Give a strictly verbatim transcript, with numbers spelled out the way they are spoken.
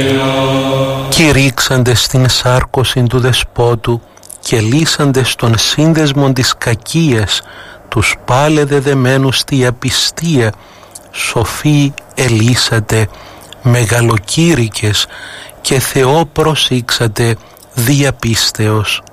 Κηρύξαντες την σάρκωση του δεσπότου και λύσαντες τον σύνδεσμον της κακίας, τους πάλε δεδεμένους στη απιστία, σοφοί ελύσατε, μεγαλοκήρυκες και Θεό προσήξατε διαπίστεως.